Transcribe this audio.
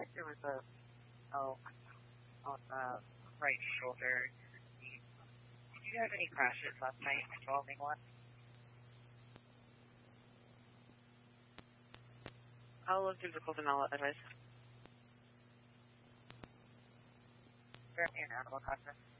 like there was a elk on the right shoulder. Did you have any crashes last night involving one? I'll look physicals and I'll advise. They're near Animal Crossing.